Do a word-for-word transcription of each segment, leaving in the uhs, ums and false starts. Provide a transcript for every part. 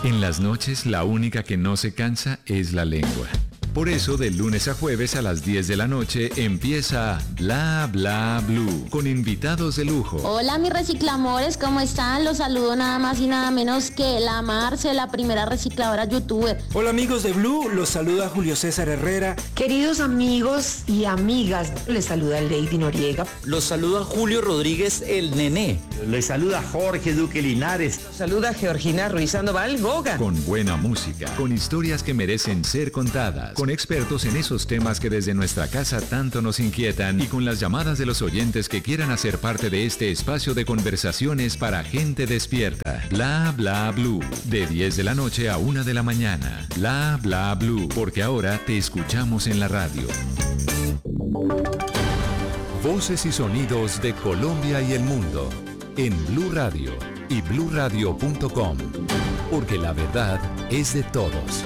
En las noches, la única que no se cansa es la lengua. Por eso, de lunes a jueves a las diez de la noche empieza Bla Bla Blue, con invitados de lujo. Hola mis reciclamores, ¿cómo están? Los saludo nada más y nada menos que la Marce, la primera recicladora youtuber. Hola amigos de Blue, los saluda Julio César Herrera. Queridos amigos y amigas, les saluda Lady Noriega. Los saluda Julio Rodríguez, el Nené. Les saluda Jorge Duque Linares. Los saluda Georgina Ruiz Sandoval Goga. Con buena música, con historias que merecen ser contadas, con expertos en esos temas que desde nuestra casa tanto nos inquietan y con las llamadas de los oyentes que quieran hacer parte de este espacio de conversaciones para gente despierta. Bla Bla Blue, de diez de la noche a una de la mañana. Bla Bla Blue, porque ahora te escuchamos en la radio. Voces y sonidos de Colombia y el mundo en Blue Radio y blue radio punto com, porque la verdad es de todos.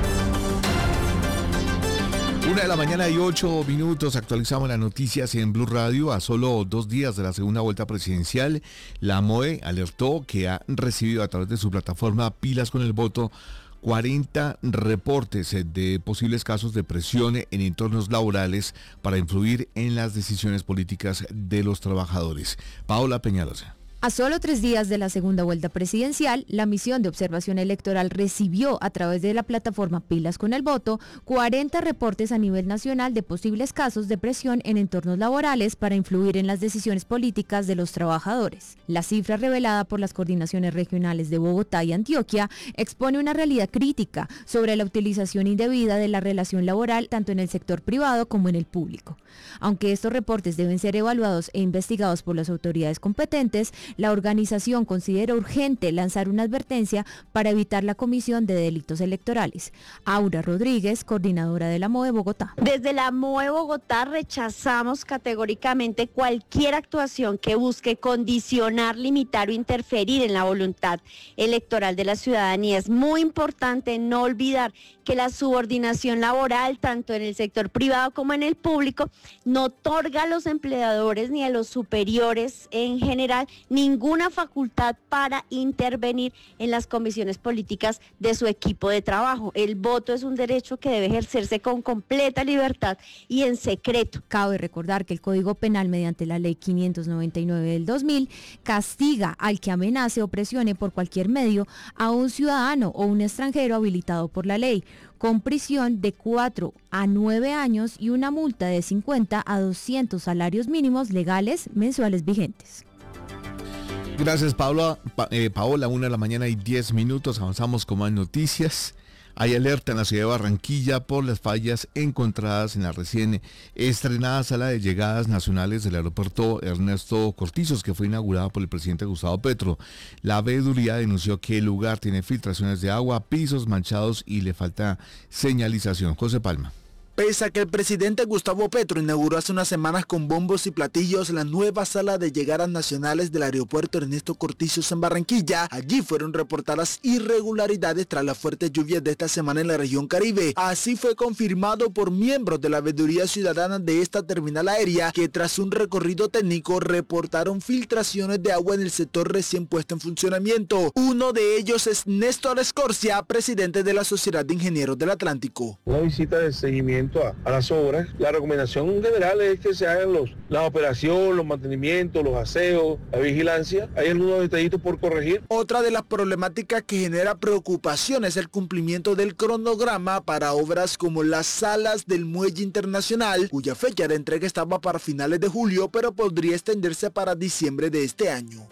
Una de la mañana y ocho minutos, actualizamos las noticias en Blue Radio. A solo dos días de la segunda vuelta presidencial, la M O E alertó que ha recibido a través de su plataforma Pilas con el Voto cuarenta reportes de posibles casos de presión en entornos laborales para influir en las decisiones políticas de los trabajadores. Paola Peñalosa. A solo tres días de la segunda vuelta presidencial, la misión de observación electoral recibió a través de la plataforma Pilas con el Voto cuarenta reportes a nivel nacional de posibles casos de presión en entornos laborales para influir en las decisiones políticas de los trabajadores. La cifra revelada por las coordinaciones regionales de Bogotá y Antioquia expone una realidad crítica sobre la utilización indebida de la relación laboral tanto en el sector privado como en el público. Aunque estos reportes deben ser evaluados e investigados por las autoridades competentes, la organización considera urgente lanzar una advertencia para evitar la comisión de delitos electorales. Aura Rodríguez, coordinadora de la M O E Bogotá. Desde la M O E Bogotá rechazamos categóricamente cualquier actuación que busque condicionar, limitar o interferir en la voluntad electoral de la ciudadanía. Es muy importante no olvidar que la subordinación laboral, tanto en el sector privado como en el público, no otorga a los empleadores ni a los superiores en general ninguna facultad para intervenir en las comisiones políticas de su equipo de trabajo. El voto es un derecho que debe ejercerse con completa libertad y en secreto. Cabe recordar que el Código Penal, mediante la Ley quinientos noventa y nueve del dos mil, castiga al que amenace o presione por cualquier medio a un ciudadano o un extranjero habilitado por la ley, con prisión de cuatro a nueve años y una multa de cincuenta a doscientos salarios mínimos legales mensuales vigentes. Gracias, Paola. Pa- eh, Paola, una de la mañana y diez minutos. Avanzamos con más noticias. Hay alerta en la ciudad de Barranquilla por las fallas encontradas en la recién estrenada sala de llegadas nacionales del aeropuerto Ernesto Cortizos, que fue inaugurada por el presidente Gustavo Petro. La veeduría denunció que el lugar tiene filtraciones de agua, pisos manchados y le falta señalización. José Palma. Pese a que el presidente Gustavo Petro inauguró hace unas semanas con bombos y platillos la nueva sala de llegadas nacionales del aeropuerto Ernesto Cortizos en Barranquilla, allí fueron reportadas irregularidades tras las fuertes lluvias de esta semana en la región Caribe. Así fue confirmado por miembros de la veeduría ciudadana de esta terminal aérea, que tras un recorrido técnico reportaron filtraciones de agua en el sector recién puesto en funcionamiento. Uno de ellos es Néstor Escorcia, presidente de la Sociedad de Ingenieros del Atlántico. Una visita de seguimiento A, a las obras. La recomendación general es que se hagan los, la operación, los mantenimientos, los aseos, la vigilancia. Hay algunos detallitos por corregir. Otra de las problemáticas que genera preocupación es el cumplimiento del cronograma para obras como las salas del Muelle Internacional, cuya fecha de entrega estaba para finales de julio, pero podría extenderse para diciembre de este año.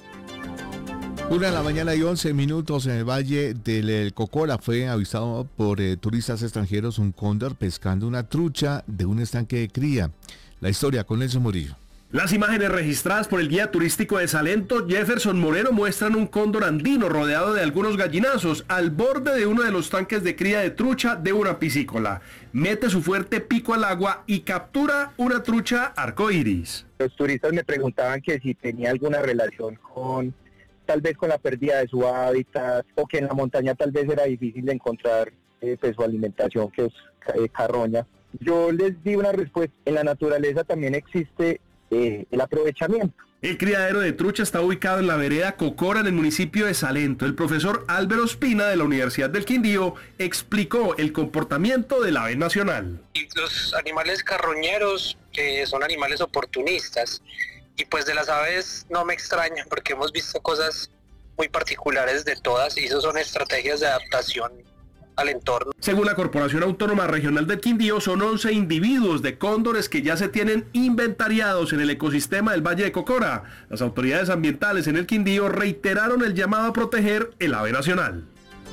Una de la mañana y once minutos en el Valle del Cocora fue avistado por eh, turistas extranjeros un cóndor pescando una trucha de un estanque de cría. La historia con Nelson Murillo. Las imágenes registradas por el guía turístico de Salento, Jefferson Moreno, muestran un cóndor andino rodeado de algunos gallinazos al borde de uno de los tanques de cría de trucha de una piscícola. Mete su fuerte pico al agua y captura una trucha arcoíris. Los turistas me preguntaban que si tenía alguna relación con, tal vez con la pérdida de su hábitat, o que en la montaña tal vez era difícil de encontrar eh, pues, su alimentación, que es eh, carroña. Yo les di una respuesta. En la naturaleza también existe eh, el aprovechamiento. El criadero de trucha está ubicado en la vereda Cocora, en el municipio de Salento. El profesor Álvaro Ospina, de la Universidad del Quindío, explicó el comportamiento del ave nacional. Los animales carroñeros, que son animales oportunistas, y pues de las aves no me extraña, porque hemos visto cosas muy particulares de todas, y eso son estrategias de adaptación al entorno. Según la Corporación Autónoma Regional del Quindío, son once individuos de cóndores que ya se tienen inventariados en el ecosistema del Valle de Cocora. Las autoridades ambientales en el Quindío reiteraron el llamado a proteger el ave nacional.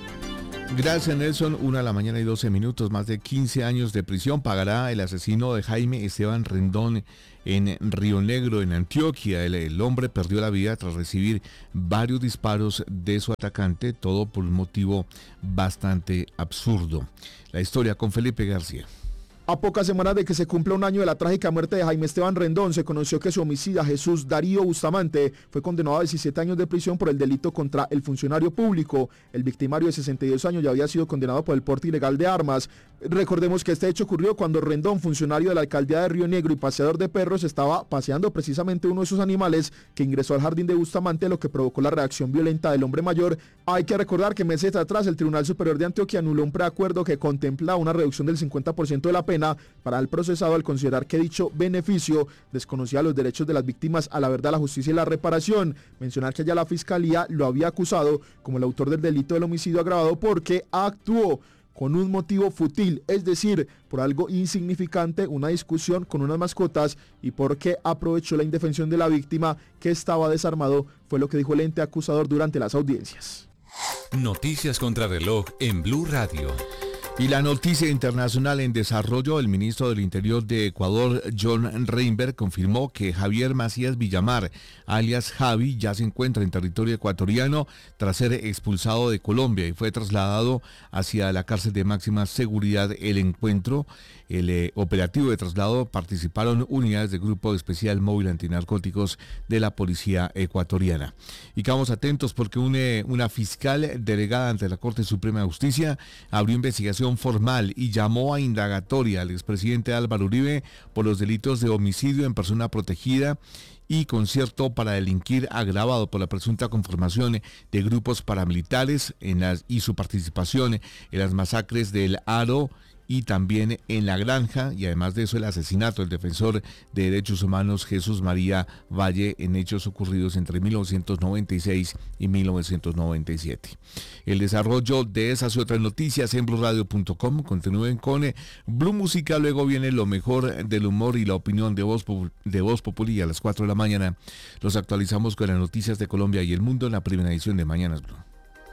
Gracias, Nelson. Una de la mañana y doce minutos. Más de quince años de prisión pagará el asesino de Jaime Esteban Rendón en Río Negro, en Antioquia. El, el hombre perdió la vida tras recibir varios disparos de su atacante, todo por un motivo bastante absurdo. La historia con Felipe García. A pocas semanas de que se cumpla un año de la trágica muerte de Jaime Esteban Rendón, se conoció que su homicida, Jesús Darío Bustamante, fue condenado a diecisiete años de prisión por el delito contra el funcionario público. El victimario de sesenta y dos años ya había sido condenado por el porte ilegal de armas. Recordemos que este hecho ocurrió cuando Rendón, funcionario de la alcaldía de Río Negro y paseador de perros, estaba paseando precisamente uno de sus animales que ingresó al jardín de Bustamante, lo que provocó la reacción violenta del hombre mayor. Hay que recordar que meses atrás el Tribunal Superior de Antioquia anuló un preacuerdo que contemplaba una reducción del cincuenta por ciento de la pena para el procesado, al considerar que dicho beneficio desconocía los derechos de las víctimas a la verdad, la justicia y la reparación. Mencionar que ya la fiscalía lo había acusado como el autor del delito del homicidio agravado porque actuó con un motivo fútil, es decir, por algo insignificante, una discusión con unas mascotas, y porque aprovechó la indefensión de la víctima, que estaba desarmado, fue lo que dijo el ente acusador durante las audiencias. Noticias contra reloj en Blue Radio. Y la noticia internacional en desarrollo: el ministro del Interior de Ecuador, John Reinberg, confirmó que Javier Macías Villamar, alias Javi, ya se encuentra en territorio ecuatoriano tras ser expulsado de Colombia y fue trasladado hacia la cárcel de máxima seguridad El Encuentro. El eh, operativo de traslado participaron unidades del Grupo Especial Móvil Antinarcóticos de la Policía Ecuatoriana. Y quedamos atentos porque una, una fiscal delegada ante la Corte Suprema de Justicia abrió investigación formal y llamó a indagatoria al expresidente Álvaro Uribe por los delitos de homicidio en persona protegida y concierto para delinquir agravado por la presunta conformación de grupos paramilitares en las, y su participación en las masacres del Aro y también en La Granja, y además de eso el asesinato del defensor de derechos humanos Jesús María Valle en hechos ocurridos entre mil novecientos noventa y seis y mil novecientos noventa y siete. El desarrollo de esas y otras noticias en blue radio punto com. Continúen con eh, Blue Música, luego viene lo mejor del humor y la opinión de Voz, de Voz Populi a las cuatro de la mañana. Los actualizamos con las noticias de Colombia y el mundo en la primera edición de Mañanas Blue.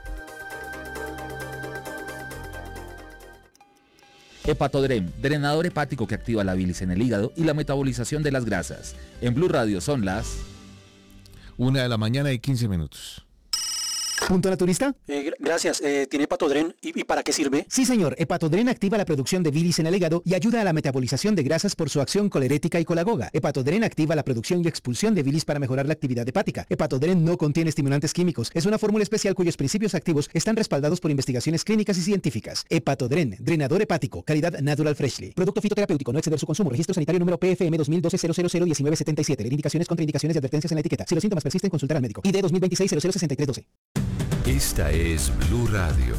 Hepatodrem, drenador hepático que activa la bilis en el hígado y la metabolización de las grasas. En Blue Radio son las una de la mañana y quince minutos. ¿Punto naturista? Eh, gracias. Eh, ¿Tiene Hepatodren? ¿Y, ¿Y para qué sirve? Sí, señor. Hepatodren activa la producción de bilis en el hígado y ayuda a la metabolización de grasas por su acción colerética y colagoga. Hepatodren activa la producción y expulsión de bilis para mejorar la actividad hepática. Hepatodren no contiene estimulantes químicos. Es una fórmula especial cuyos principios activos están respaldados por investigaciones clínicas y científicas. Hepatodren, drenador hepático, calidad Natural Freshly. Producto fitoterapéutico, no exceder su consumo. Registro sanitario número P F M dos mil doce cero cero cero diecinueve setenta y siete. Indicaciones, contraindicaciones y advertencias en la etiqueta. Si los síntomas persisten, consultar al médico. I D dos mil veintiséis cero cero sesenta y tres doce. Esta es Blue Radio.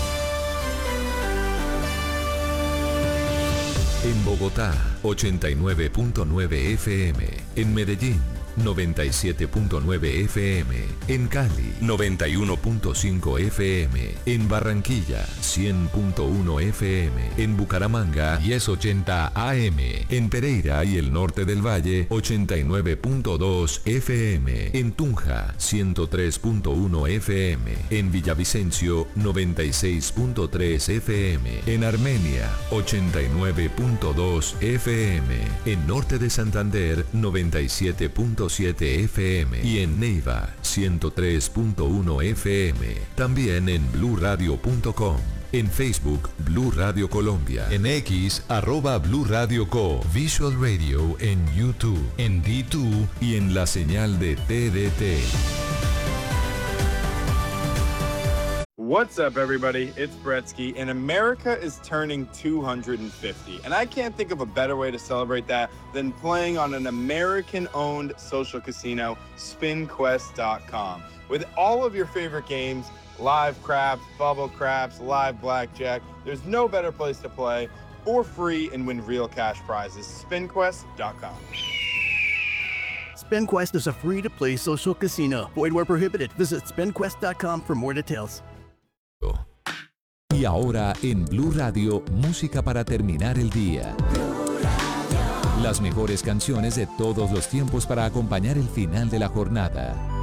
En Bogotá, ochenta y nueve punto nueve F M. En Medellín, noventa y siete punto nueve F M. En Cali, noventa y uno punto cinco F M. En Barranquilla, cien punto uno F M. En Bucaramanga, diez ochenta A M. En Pereira y el norte del Valle, ochenta y nueve punto dos F M. En Tunja, ciento tres punto uno F M. En Villavicencio, noventa y seis punto tres F M. En Armenia, ochenta y nueve punto dos F M. En norte de Santander, noventa y siete punto siete F M. Y en Neiva, ciento tres punto uno F M. También en blue radio punto com. En Facebook, Blue Radio Colombia. En X, arroba Blue Radio Co. Visual Radio en YouTube, en D dos y en la señal de T D T. What's up, everybody? It's Bretsky, and America is turning two hundred fifty. And I can't think of a better way to celebrate that than playing on an American-owned social casino, spin quest dot com. With all of your favorite games, live craps, bubble craps, live blackjack, there's no better place to play for free and win real cash prizes. spin quest dot com. SpinQuest is a free-to-play social casino. Void where prohibited. Visit spin quest dot com for more details. Y ahora en Blue Radio, música para terminar el día. Las mejores canciones de todos los tiempos para acompañar el final de la jornada.